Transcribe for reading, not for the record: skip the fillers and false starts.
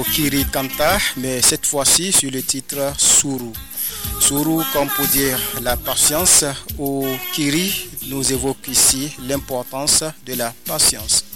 Kiri Kanta, mais cette fois-ci sur le titre Suru. Suru, comme pour dire la patience, ou Kiri nous évoque ici l'importance de la patience.